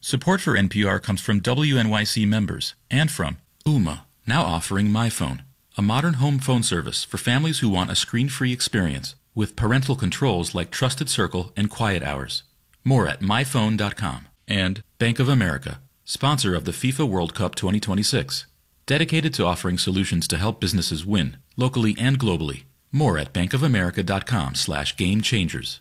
Support for NPR comes from WNYC members and from Ooma, now offering MyPhone, a modern home phone service for families who want a screen-free experience with parental controls like Trusted Circle and Quiet Hours. More at myphone.com. And Bank of America, sponsor of the FIFA World Cup 2026, dedicated to offering solutions to help businesses win, locally and globally. More at bankofamerica.com/gamechangers.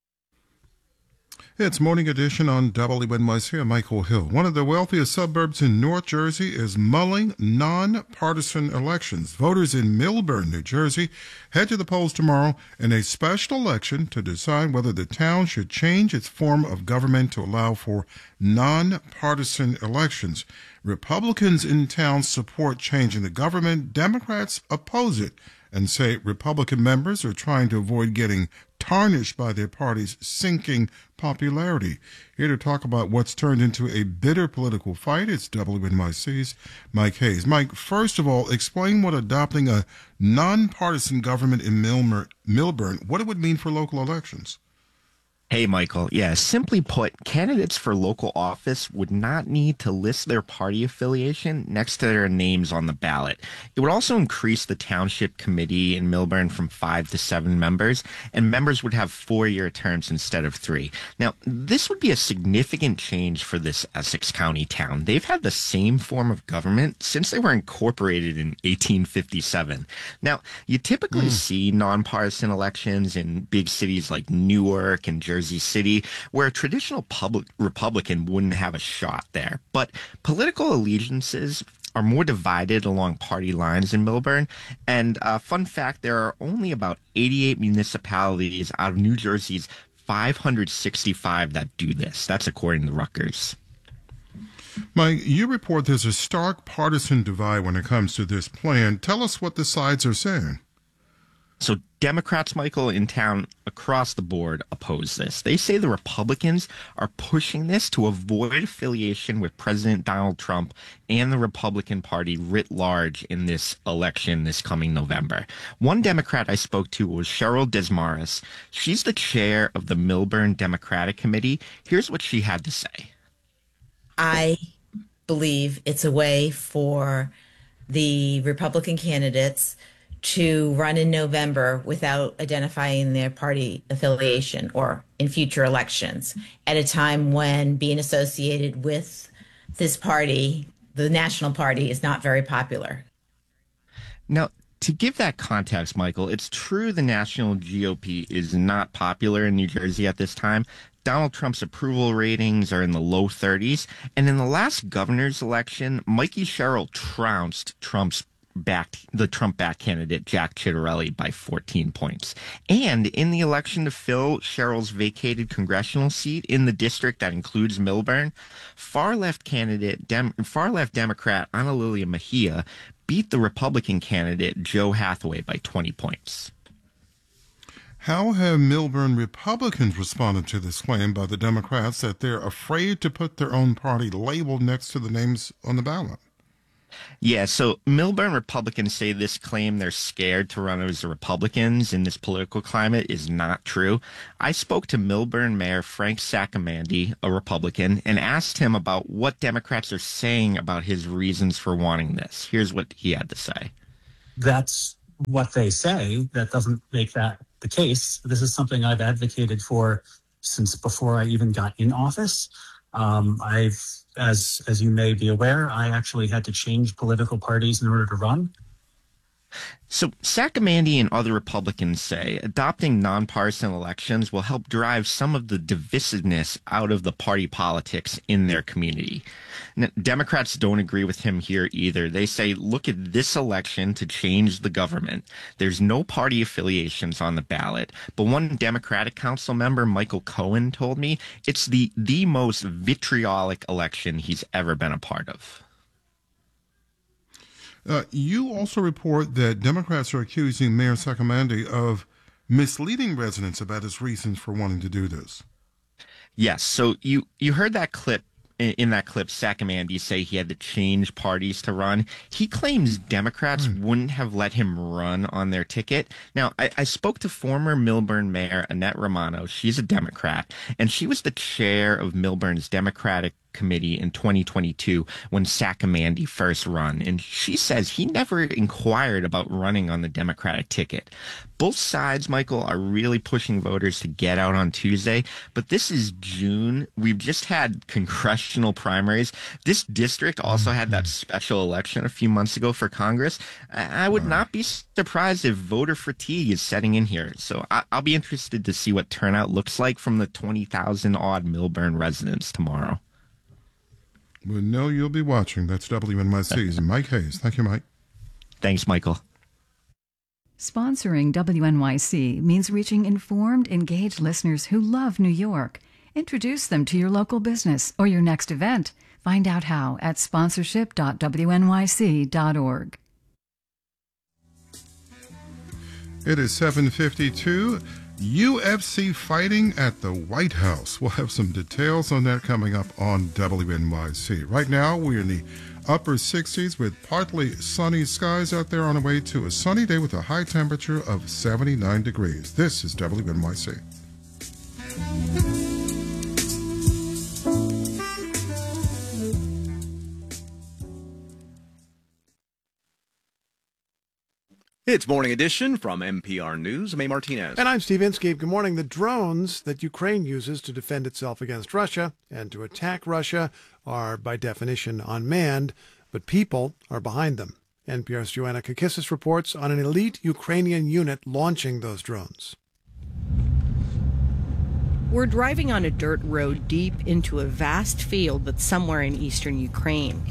It's Morning Edition on WNYC. I'm Michael Hill. One of the wealthiest suburbs in North Jersey is mulling nonpartisan elections. Voters in Millburn, New Jersey, head to the polls tomorrow in a special election to decide whether the town should change its form of government to allow for nonpartisan elections. Republicans in town support changing the government. Democrats oppose it and say Republican members are trying to avoid getting tarnished by their party's sinking popularity. Here to talk about what's turned into a bitter political fight, it's WNYC's Mike Hayes. Mike, first of all, explain what adopting a nonpartisan government in Millburn, what it would mean for local elections. Hey, Michael. Yeah, simply put, candidates for local office would not need to list their party affiliation next to their names on the ballot. It would also increase the township committee in Millburn from 5 to 7 members, and members would have 4-year terms instead of 3. Now, this would be a significant change for this Essex County town. They've had the same form of government since they were incorporated in 1857. Now, you typically see nonpartisan elections in big cities like Newark and Jersey City, where a traditional Republican wouldn't have a shot there. But political allegiances are more divided along party lines in Millburn. And fun fact, there are only about 88 municipalities out of New Jersey's 565 that do this. That's according to Rutgers. Mike, you report there's a stark partisan divide when it comes to this plan. Tell us what the sides are saying. So Democrats, Michael, in town across the board oppose this. They say the Republicans are pushing this to avoid affiliation with President Donald Trump and the Republican Party writ large in this election this coming November. One Democrat I spoke to was Cheryl Desmarais. She's the chair of the Millburn Democratic Committee. Here's what she had to say. I believe it's a way for the Republican candidates to run in November without identifying their party affiliation or in future elections at a time when being associated with this party, the national party, is not very popular. Now, to give that context, Michael, it's true the national GOP is not popular in New Jersey at this time. Donald Trump's approval ratings are in the low 30s. And in the last governor's election, Mikey Sherrill trounced the Trump-backed candidate Jack Ciattarelli by 14 points. And in the election to fill Sherrill's vacated congressional seat in the district that includes Millburn, far-left Democrat Ana Lilia Mejia beat the Republican candidate Joe Hathaway by 20 points. How have Millburn Republicans responded to this claim by the Democrats that they're afraid to put their own party label next to the names on the ballot? Yeah, so Millburn Republicans say this claim they're scared to run as Republicans in this political climate is not true. I spoke to Millburn Mayor Frank Saccomandi, a Republican, and asked him about what Democrats are saying about his reasons for wanting this. Here's what he had to say. That's what they say. That doesn't make that the case. This is something I've advocated for since before I even got in office. As you may be aware, I actually had to change political parties in order to run. So Saccomandi and other Republicans say adopting nonpartisan elections will help drive some of the divisiveness out of the party politics in their community. Now, Democrats don't agree with him here either. They say, look at this election to change the government. There's no party affiliations on the ballot. But one Democratic council member, Michael Cohen, told me it's the most vitriolic election he's ever been a part of. You also report that Democrats are accusing Mayor Saccomandi of misleading residents about his reasons for wanting to do this. Yes. So you heard that clip. In that clip, Saccomandi say he had to change parties to run. He claims Democrats wouldn't have let him run on their ticket. Now, I spoke to former Millburn Mayor Annette Romano. She's a Democrat, and she was the chair of Millburn's Democratic Committee in 2022 when Saccomandy first run, and she says he never inquired about running on the Democratic ticket. Both sides, Michael, are really pushing voters to get out on Tuesday, but this is June. We've just had congressional primaries. This district also had that special election a few months ago for Congress. I would not be surprised if voter fatigue is setting in here. So I'll be interested to see what turnout looks like from the 20,000 odd Millburn residents tomorrow. We know you'll be watching. That's WNYC's Mike Hayes. Thank you, Mike. Thanks, Michael. Sponsoring WNYC means reaching informed, engaged listeners who love New York. Introduce them to your local business or your next event. Find out how at sponsorship.wnyc.org. It is 7:52. UFC fighting at the White House. We'll have some details on that coming up on WNYC. Right now, we're in the upper 60s with partly sunny skies out there on the way to a sunny day with a high temperature of 79 degrees. This is WNYC. It's Morning Edition from NPR News. I'm A. Martinez. And I'm Steve Inskeep. Good morning. The drones that Ukraine uses to defend itself against Russia and to attack Russia are, by definition, unmanned, but people are behind them. NPR's Joanna Kakissis reports on an elite Ukrainian unit launching those drones. We're driving on a dirt road deep into a vast field that's somewhere in eastern Ukraine.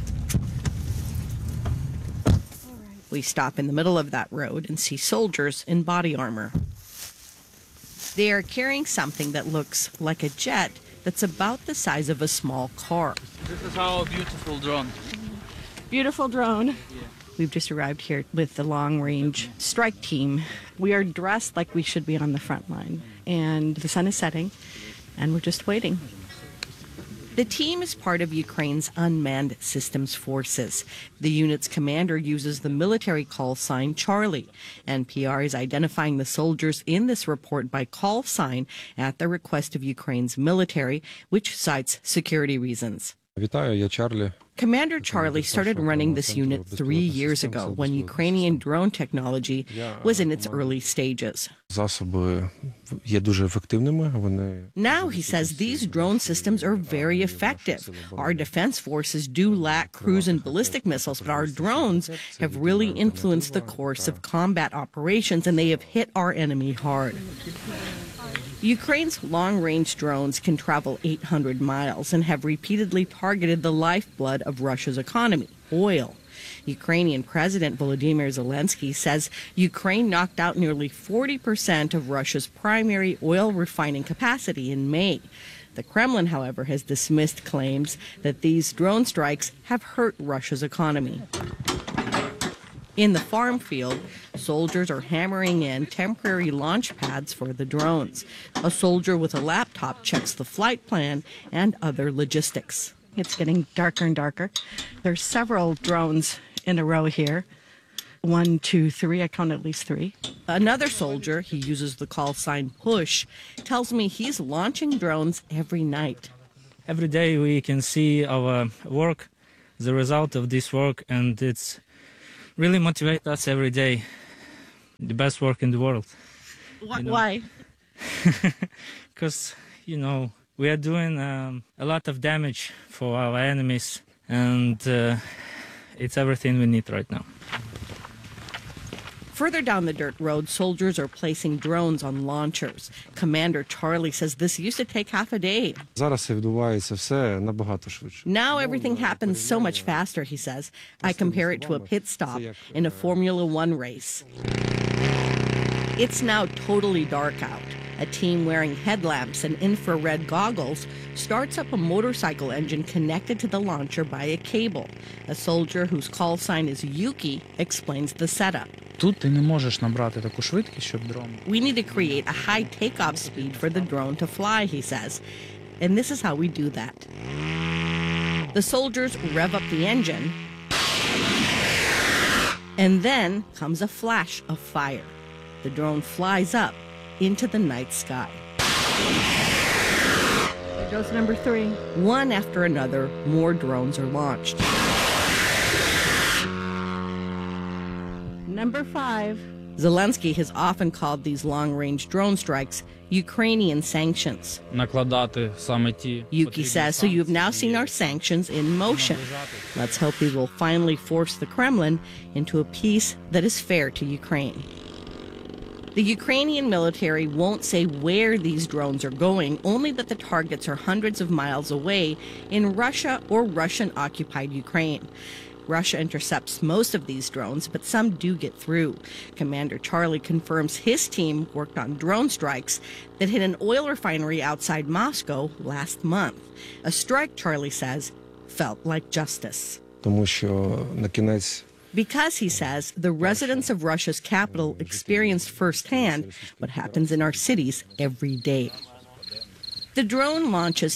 We stop in the middle of that road and see soldiers in body armor. They are carrying something that looks like a jet that's about the size of a small car. This is our beautiful drone. Beautiful drone. Yeah. We've just arrived here with the long-range strike team. We are dressed like we should be on the front line. And the sun is setting, and we're just waiting. The team is part of Ukraine's Unmanned Systems Forces. The unit's commander uses the military call sign Charlie. NPR is identifying the soldiers in this report by call sign at the request of Ukraine's military, which cites security reasons. Commander Charlie started running this unit 3 years ago when Ukrainian drone technology was in its early stages. Now, he says, these drone systems are very effective. Our defense forces do lack cruise and ballistic missiles, but our drones have really influenced the course of combat operations, and they have hit our enemy hard. Ukraine's long-range drones can travel 800 miles and have repeatedly targeted the lifeblood of Russia's economy, oil. Ukrainian President Volodymyr Zelensky says Ukraine knocked out nearly 40% of Russia's primary oil refining capacity in May. The Kremlin, however, has dismissed claims that these drone strikes have hurt Russia's economy. In the farm field, soldiers are hammering in temporary launch pads for the drones. A soldier with a laptop checks the flight plan and other logistics. It's getting darker and darker. There's several drones in a row here. 1, 2, 3. I count at least 3. Another soldier, he uses the call sign Push, tells me he's launching drones every night. Every day we can see our work, the result of this work, and it's really motivate us every day. The best work in the world. Why? Because, we are doing a lot of damage for our enemies, and it's everything we need right now. Further down the dirt road, soldiers are placing drones on launchers. Commander Charlie says this used to take half a day. Now everything happens so much faster, he says. I compare it to a pit stop in a Formula One race. It's now totally dark out. A team wearing headlamps and infrared goggles starts up a motorcycle engine connected to the launcher by a cable. A soldier whose call sign is Yuki explains the setup. We need to create a high takeoff speed for the drone to fly, he says. And this is how we do that. The soldiers rev up the engine, and then comes a flash of fire. The drone flies up into the night sky. Goes number 3. One after another, more drones are launched. Number 5. Zelensky has often called these long-range drone strikes Ukrainian sanctions. Yuki says, so you've now seen our sanctions in motion. Let's hope we will finally force the Kremlin into a peace that is fair to Ukraine. The Ukrainian military won't say where these drones are going, only that the targets are hundreds of miles away in Russia or Russian-occupied Ukraine. Russia intercepts most of these drones, but some do get through. Commander Charlie confirms his team worked on drone strikes that hit an oil refinery outside Moscow last month. A strike, Charlie says, felt like justice. Because, he says, the residents of Russia's capital experienced firsthand what happens in our cities every day. The drone launches